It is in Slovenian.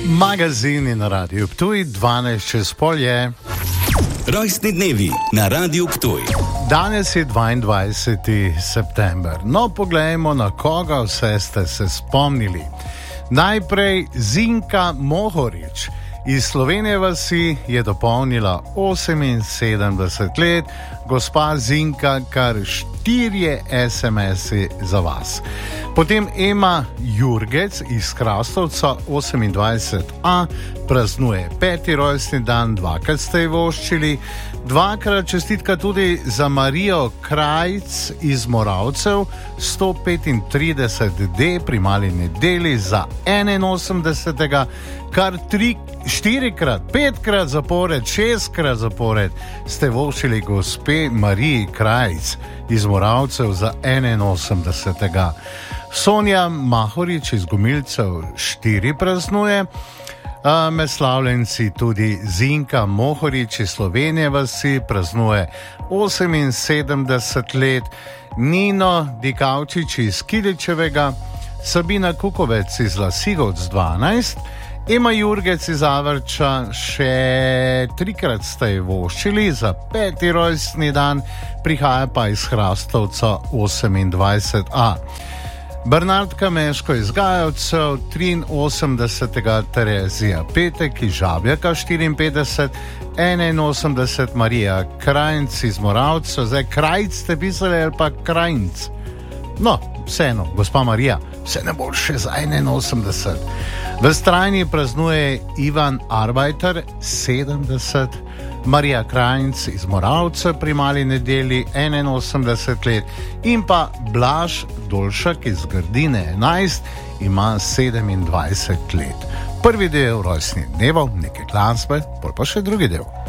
Magazini na Radiu Ptuj, 12 čez pol je. Rojstni dnevi na Radiu Ptuj. Danes je 22. september. No, poglejmo, na koga vse ste se spomnili. Najprej Zinka Mohorič iz Slovenije vasi je dopolnila 78 let. Gospa Zinka, kar 4 SMS-i za vas. Potem Ema Jurgec iz Krastovca 28a praznuje 5. rojstni dan, dvakrat ste ji voščili. Dvakrat čestitka tudi za Marijo Krajc iz Moravcev 135D pri Mali Nedeli za 81. Kar 4-krat, 5-krat zapored, 6-krat zapored ste voščili gospe Mariji Krajc iz Moravcev za 81. Sonja Mahorič iz Gomilcev 4 praznuje. Med slavljenci tudi Zinka Mohorič iz Slovenije vasi praznuje 78 let, Nino Dikavčič iz Kiličevega, Sabina Kukovec iz Lasigovc 12, Ema Jurgec iz Zavrča še 3-krat ste ji voščili za 5. rojstni dan, prihaja pa iz Hrastovca 28a. Bernardka Meško iz Gajevcev 83. Terezija Petek iz Žabljaka 54, 81. Marija Krajnc iz Moravcev, zdaj Krajc ste pisali ali pa Krajnc? No, vseeno, gospa Marija, vse ne bo še za 81. V Strajni praznuje Ivan Arbajter 70, Marija Krajnc iz Moravca pri Mali Nedeli 81 let in pa Blaž Dolšak iz Grdine 11 ima 27 let. Prvi del rojstnih dnevov, nekaj glasbe, pol pa še drugi del.